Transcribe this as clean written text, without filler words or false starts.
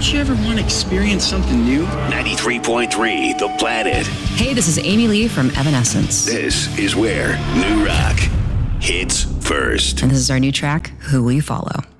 Don't you ever want to experience something new? 93.3 The Planet. Hey, this is Amy Lee from Evanescence. This is where new rock hits first. And this is our new track, Who We Follow.